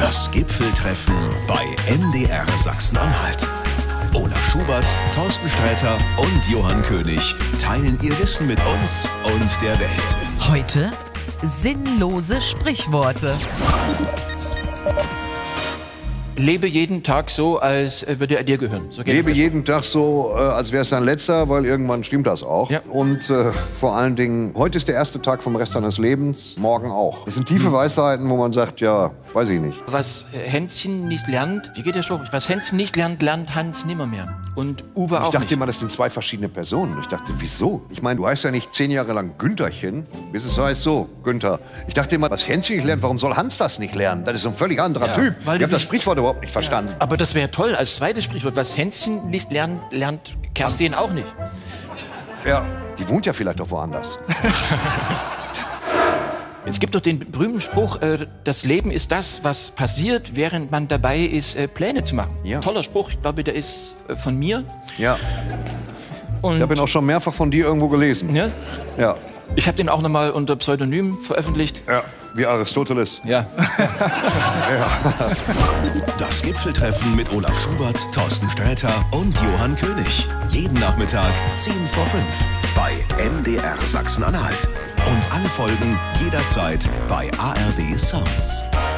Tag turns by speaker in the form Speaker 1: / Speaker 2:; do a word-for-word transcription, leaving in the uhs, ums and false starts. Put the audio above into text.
Speaker 1: Das Gipfeltreffen bei M D R Sachsen-Anhalt. Olaf Schubert, Thorsten Sträter und Johann König teilen ihr Wissen mit uns und der Welt.
Speaker 2: Heute sinnlose Sprichworte.
Speaker 3: Lebe jeden Tag so, als würde er dir gehören. So geht
Speaker 4: Lebe
Speaker 3: das.
Speaker 4: jeden Tag so, äh, als wäre es dein letzter, weil irgendwann stimmt das auch.
Speaker 3: Ja.
Speaker 4: Und äh, vor allen Dingen, heute ist der erste Tag vom Rest deines Lebens, morgen auch. Das sind tiefe Weisheiten, wo man sagt, ja, weiß ich nicht.
Speaker 3: Was Hänschen nicht lernt, wie geht der Spruch? Was Hänschen nicht lernt, lernt Hans nimmermehr. Und Uwe
Speaker 4: Ich
Speaker 3: auch
Speaker 4: dachte
Speaker 3: nicht.
Speaker 4: immer, das sind zwei verschiedene Personen. Ich dachte, wieso? Ich meine, du heißt ja nicht zehn Jahre lang Güntherchen, bis es heißt so, Günther. Ich dachte immer, was Hänschen nicht lernt, warum soll Hans das nicht lernen? Das ist ein völlig anderer
Speaker 3: Ja,
Speaker 4: Typ.
Speaker 3: weil
Speaker 4: Ich
Speaker 3: die
Speaker 4: habe das
Speaker 3: sich-
Speaker 4: Sprichwort überhaupt nicht verstanden.
Speaker 3: Aber das wäre toll als zweites Sprichwort. Was Hänschen nicht lernt, lernt Kerstin auch nicht.
Speaker 4: Ja, die wohnt ja vielleicht doch woanders.
Speaker 3: Es gibt doch den berühmten Spruch, äh, das Leben ist das, was passiert, während man dabei ist, äh, Pläne zu machen.
Speaker 4: Ja.
Speaker 3: Toller Spruch, ich glaube, der ist äh, von mir.
Speaker 4: Ja,
Speaker 3: Und
Speaker 4: ich habe ihn auch schon mehrfach von dir irgendwo gelesen.
Speaker 3: ja,
Speaker 4: Ja,
Speaker 3: ich habe den auch nochmal unter Pseudonym veröffentlicht.
Speaker 4: ja, wie Aristoteles.
Speaker 3: Ja.
Speaker 1: Das Gipfeltreffen mit Olaf Schubert, Thorsten Sträter und Johann König. Jeden Nachmittag zehn vor fünf bei M D R Sachsen-Anhalt. Und alle Folgen jederzeit bei A R D Sounds.